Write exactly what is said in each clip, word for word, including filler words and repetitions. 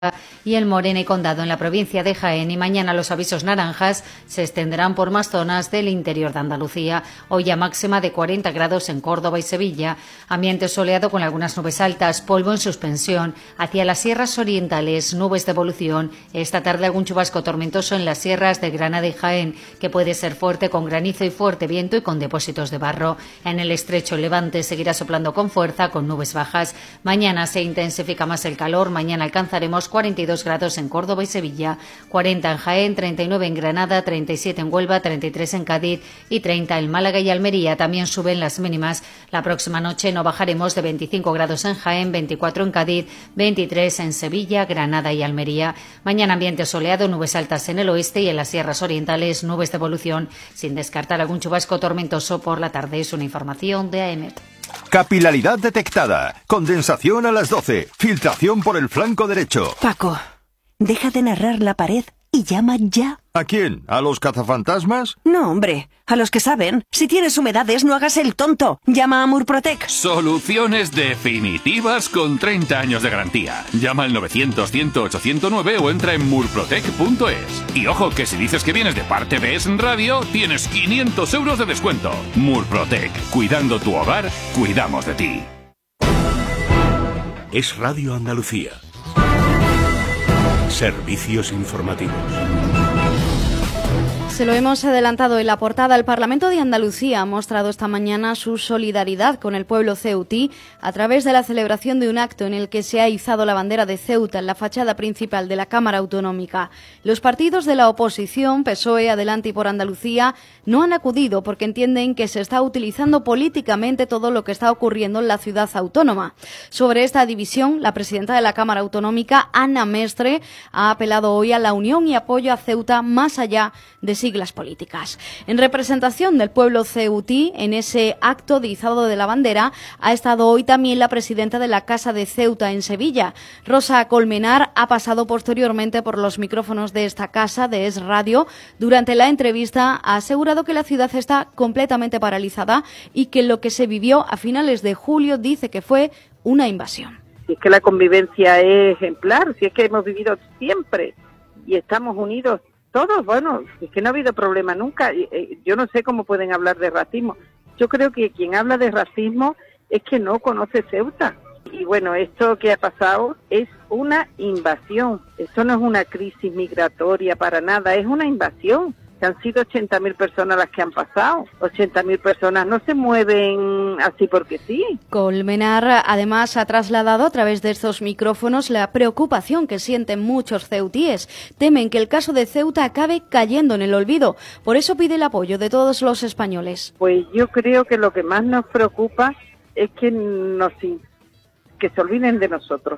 y el Morena y Condado en la provincia de Jaén, y mañana los avisos naranjas se extenderán por más zonas del interior de Andalucía. Hoy a máxima de cuarenta grados en Córdoba y Sevilla, ambiente soleado con algunas nubes altas, polvo en suspensión. Hacia las sierras orientales, nubes de evolución. Esta tarde algún chubasco tormentoso en las sierras de Granada y Jaén, que puede ser fuerte con granizo y fuerte viento y con depósitos de barro. En el estrecho Levante seguirá soplando con fuerza con nubes bajas. Mañana se intensifica más el calor, mañana alcanzaremos cuarenta y dos grados en Córdoba y Sevilla, cuarenta en Jaén, treinta y nueve en Granada, treinta y siete en Huelva, treinta y tres en Cádiz y treinta en Málaga y Almería. También suben las mínimas. La próxima noche no bajaremos de veinticinco grados en Jaén, veinticuatro en Cádiz, veintitrés en Sevilla, Granada y Almería. Mañana ambiente soleado, nubes altas en el oeste y en las sierras orientales, nubes de evolución, sin descartar algún chubasco tormentoso por la tarde. Es una información de A E M E T. Capilaridad detectada. Condensación a las doce. Filtración por el flanco derecho. Paco, deja de narrar la pared y llama ya. ¿A quién? ¿A los cazafantasmas? No, hombre, a los que saben. Si tienes humedades, no hagas el tonto. Llama a Murprotec. Soluciones definitivas con treinta años de garantía. Llama al novecientos, cien, ocho cero nueve o entra en murprotec punto es. Y ojo, que si dices que vienes de parte de Es Radio, tienes quinientos euros de descuento. Murprotec. Cuidando tu hogar, cuidamos de ti. Es Radio Andalucía. Servicios informativos. Se lo hemos adelantado en la portada. El Parlamento de Andalucía ha mostrado esta mañana su solidaridad con el pueblo ceutí a través de la celebración de un acto en el que se ha izado la bandera de Ceuta en la fachada principal de la Cámara Autonómica. Los partidos de la oposición, P S O E, Adelante y Por Andalucía, no han acudido porque entienden que se está utilizando políticamente todo lo que está ocurriendo en la ciudad autónoma. Sobre esta división, la presidenta de la Cámara Autonómica, Ana Mestre, ha apelado hoy a la unión y apoyo a Ceuta más allá de siglas políticas. En representación del pueblo ceutí, en ese acto de izado de la bandera, ha estado hoy también la presidenta de la Casa de Ceuta en Sevilla. Rosa Colmenar ha pasado posteriormente por los micrófonos de esta casa, de Es Radio. Durante la entrevista ha asegurado que la ciudad está completamente paralizada y que lo que se vivió a finales de julio dice que fue una invasión. Si es que la convivencia es ejemplar, si es que hemos vivido siempre y estamos unidos todos, bueno, es que no ha habido problema nunca. Yo no sé cómo pueden hablar de racismo. Yo creo que quien habla de racismo es que no conoce Ceuta. Y bueno, esto que ha pasado es una invasión. Esto no es una crisis migratoria para nada, es una invasión. Han sido ochenta mil personas las que han pasado. ochenta mil personas no se mueven así porque sí. Colmenar además ha trasladado a través de estos micrófonos la preocupación que sienten muchos ceutíes. Temen que el caso de Ceuta acabe cayendo en el olvido. Por eso pide el apoyo de todos los españoles. Pues yo creo que lo que más nos preocupa es que, nos, que se olviden de nosotros.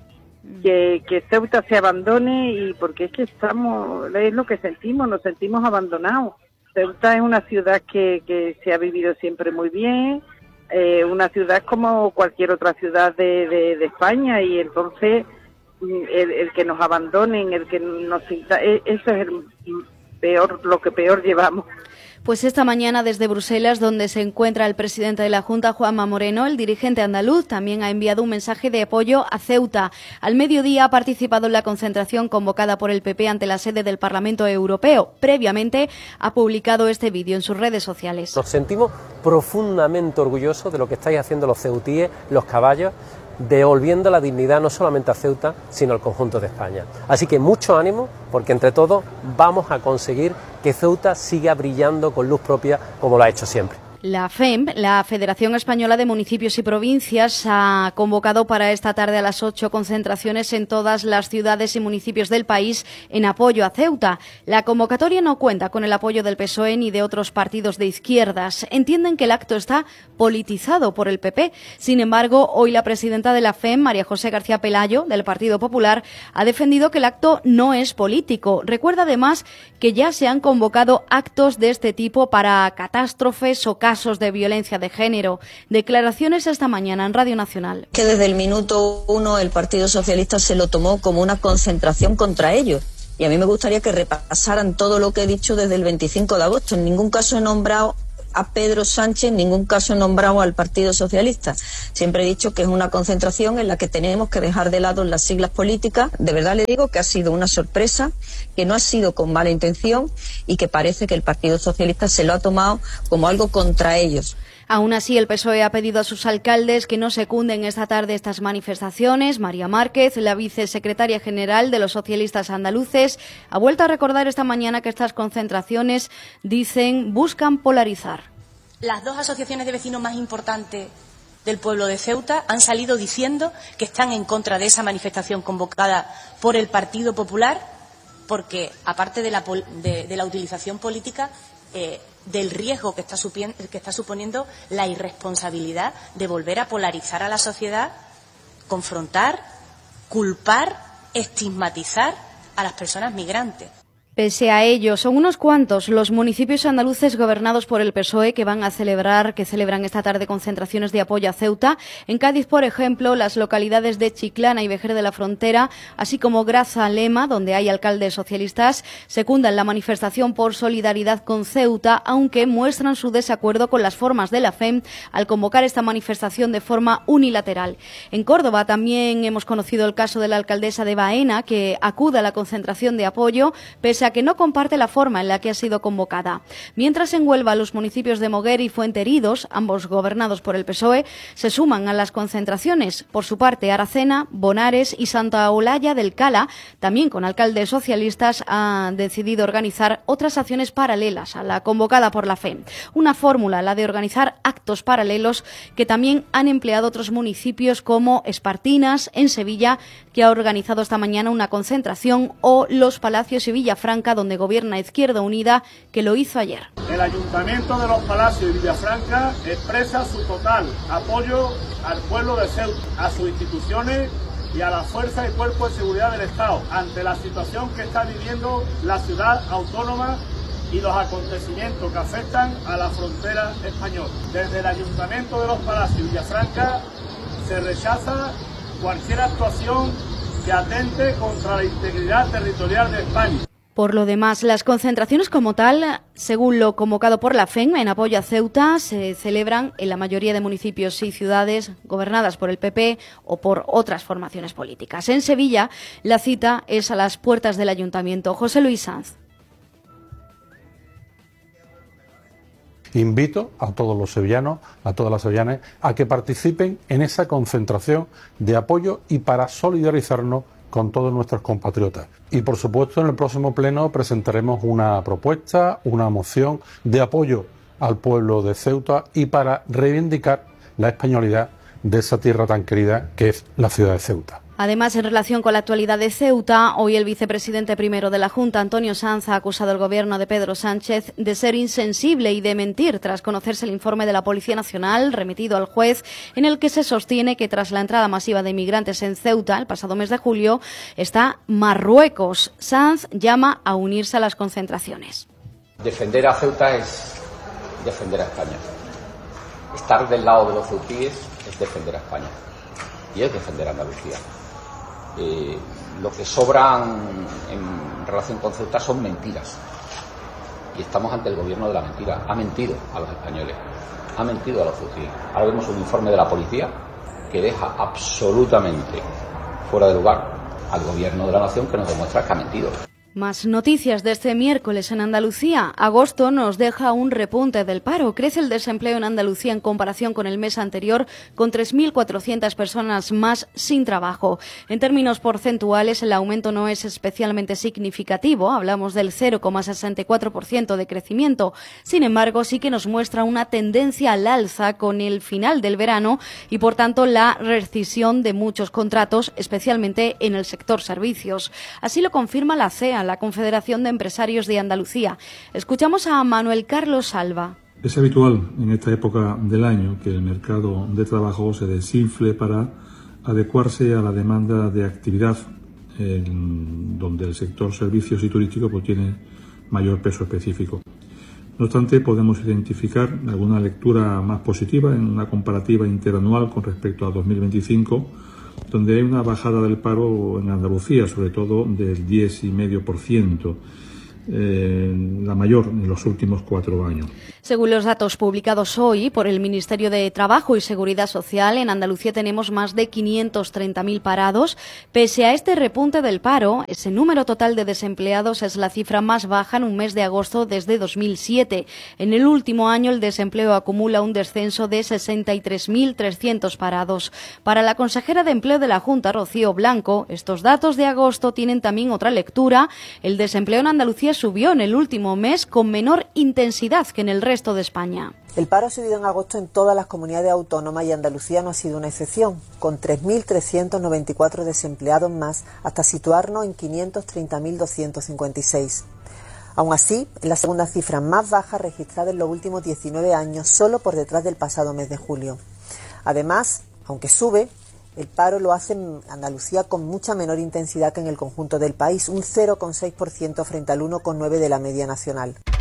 Que, que Ceuta se abandone, y porque es que estamos, es lo que sentimos, nos sentimos abandonados. Ceuta es una ciudad que, que se ha vivido siempre muy bien, eh, una ciudad como cualquier otra ciudad de, de, de España, y entonces el, el que nos abandonen, el que nos, eso es el peor, lo que peor llevamos. Pues esta mañana desde Bruselas, donde se encuentra el presidente de la Junta, Juanma Moreno, el dirigente andaluz también ha enviado un mensaje de apoyo a Ceuta. Al mediodía ha participado en la concentración convocada por el P P ante la sede del Parlamento Europeo. Previamente ha publicado este vídeo en sus redes sociales. Nos sentimos profundamente orgullosos de lo que estáis haciendo los ceutíes, los caballos, devolviendo la dignidad no solamente a Ceuta, sino al conjunto de España. Así que mucho ánimo, porque entre todos vamos a conseguir que Ceuta siga brillando con luz propia como lo ha hecho siempre. La F E M, la Federación Española de Municipios y Provincias, ha convocado para esta tarde a las ocho concentraciones en todas las ciudades y municipios del país en apoyo a Ceuta. La convocatoria no cuenta con el apoyo del P S O E ni de otros partidos de izquierdas. Entienden que el acto está politizado por el P P. Sin embargo, hoy la presidenta de la F E M, María José García Pelayo, del Partido Popular, ha defendido que el acto no es político. Recuerda además que ya se han convocado actos de este tipo para catástrofes o casos de violencia de género. Declaraciones esta mañana en Radio Nacional. Que desde el minuto uno el Partido Socialista se lo tomó como una concentración contra ellos. Y a mí me gustaría que repasaran todo lo que he dicho desde el veinticinco de agosto. En ningún caso he nombrado a Pedro Sánchez, en ningún caso he nombrado al Partido Socialista. Siempre he dicho que es una concentración en la que tenemos que dejar de lado las siglas políticas. De verdad le digo que ha sido una sorpresa, que no ha sido con mala intención y que parece que el Partido Socialista se lo ha tomado como algo contra ellos. Aún así, el P S O E ha pedido a sus alcaldes que no secunden esta tarde estas manifestaciones. María Márquez, la vicesecretaria general de los socialistas andaluces, ha vuelto a recordar esta mañana que estas concentraciones, dicen, buscan polarizar. Las dos asociaciones de vecinos más importantes del pueblo de Ceuta han salido diciendo que están en contra de esa manifestación convocada por el Partido Popular, porque, aparte de la, de, de la utilización política, eh, del riesgo que está, que está suponiendo la irresponsabilidad de volver a polarizar a la sociedad, confrontar, culpar, estigmatizar a las personas migrantes. Pese a ello, son unos cuantos los municipios andaluces gobernados por el P S O E que van a celebrar, que celebran esta tarde concentraciones de apoyo a Ceuta. En Cádiz, por ejemplo, las localidades de Chiclana y Vejer de la Frontera, así como Grazalema, donde hay alcaldes socialistas, secundan la manifestación por solidaridad con Ceuta, aunque muestran su desacuerdo con las formas de la F E M al convocar esta manifestación de forma unilateral. En Córdoba también hemos conocido el caso de la alcaldesa de Baena, que acude a la concentración de apoyo, pese a que no comparte la forma en la que ha sido convocada. Mientras en Huelva los municipios de Moguer y Fuenteridos, ambos gobernados por el P S O E, se suman a las concentraciones. Por su parte, Aracena, Bonares y Santa Olalla del Cala, también con alcaldes socialistas, han decidido organizar otras acciones paralelas a la convocada por la F E M. Una fórmula, la de organizar actos paralelos que también han empleado otros municipios como Espartinas, en Sevilla, que ha organizado esta mañana una concentración, o Los Palacios y Villafranca, donde gobierna Izquierda Unida, que lo hizo ayer. El Ayuntamiento de Los Palacios y Villafranca expresa su total apoyo al pueblo de Ceuta, a sus instituciones y a las fuerzas y cuerpos de seguridad del Estado ante la situación que está viviendo la ciudad autónoma y los acontecimientos que afectan a la frontera española. Desde el Ayuntamiento de Los Palacios y Villafranca se rechaza cualquier actuación que atente contra la integridad territorial de España. Por lo demás, las concentraciones como tal, según lo convocado por la F E M en apoyo a Ceuta, se celebran en la mayoría de municipios y ciudades gobernadas por el P P o por otras formaciones políticas. En Sevilla, la cita es a las puertas del Ayuntamiento. José Luis Sanz. Invito a todos los sevillanos, a todas las sevillanas, a que participen en esa concentración de apoyo y para solidarizarnos con todos nuestros compatriotas. Y por supuesto en el próximo pleno presentaremos una propuesta, una moción de apoyo al pueblo de Ceuta y para reivindicar la españolidad de esa tierra tan querida que es la ciudad de Ceuta. Además, en relación con la actualidad de Ceuta, hoy el vicepresidente primero de la Junta, Antonio Sanz, ha acusado al gobierno de Pedro Sánchez de ser insensible y de mentir tras conocerse el informe de la Policía Nacional remitido al juez, en el que se sostiene que tras la entrada masiva de inmigrantes en Ceuta el pasado mes de julio está Marruecos. Sanz llama a unirse a las concentraciones. Defender a Ceuta es defender a España. Estar del lado de los ceutíes es defender a España y es defender a Andalucía. Eh, lo que sobran en relación con Ceuta son mentiras y estamos ante el gobierno de la mentira. Ha mentido a los españoles, ha mentido a los ceutíes. Ahora vemos un informe de la policía que deja absolutamente fuera de lugar al gobierno de la nación, que nos demuestra que ha mentido. Más noticias de este miércoles en Andalucía. Agosto nos deja un repunte del paro. Crece el desempleo en Andalucía en comparación con el mes anterior, con tres mil cuatrocientas personas más sin trabajo. En términos porcentuales, el aumento no es especialmente significativo. Hablamos del cero coma sesenta y cuatro por ciento de crecimiento. Sin embargo, sí que nos muestra una tendencia al alza con el final del verano y, por tanto, la rescisión de muchos contratos, especialmente en el sector servicios. Así lo confirma la C E A, la Confederación de Empresarios de Andalucía. Escuchamos a Manuel Carlos Salva. Es habitual en esta época del año que el mercado de trabajo se desinfle para adecuarse a la demanda de actividad, en donde el sector servicios y turístico pues, tiene mayor peso específico. No obstante, podemos identificar alguna lectura más positiva en una comparativa interanual con respecto a dos mil veinticinco, donde hay una bajada del paro en Andalucía, sobre todo del diez coma cinco por ciento, eh, la mayor en los últimos cuatro años. Según los datos publicados hoy por el Ministerio de Trabajo y Seguridad Social, en Andalucía tenemos más de quinientos treinta mil parados. Pese a este repunte del paro, ese número total de desempleados es la cifra más baja en un mes de agosto desde dos mil siete. En el último año el desempleo acumula un descenso de sesenta y tres mil trescientos parados. Para la consejera de Empleo de la Junta, Rocío Blanco, estos datos de agosto tienen también otra lectura. El desempleo en Andalucía subió en el último mes con menor intensidad que en el resto de España. El paro ha subido en agosto en todas las comunidades autónomas y Andalucía no ha sido una excepción, con tres mil trescientos noventa y cuatro desempleados más, hasta situarnos en quinientos treinta mil doscientos cincuenta y seis. Aún así, es la segunda cifra más baja registrada en los últimos diecinueve años, solo por detrás del pasado mes de julio. Además, aunque sube, el paro lo hace en Andalucía con mucha menor intensidad que en el conjunto del país, un cero coma seis por ciento frente al uno coma nueve por ciento de la media nacional.